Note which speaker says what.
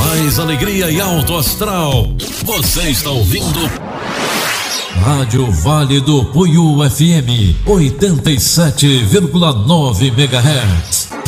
Speaker 1: mais alegria e alto astral. Você está ouvindo Rádio Vale do Puiú FM 87,9 MHz.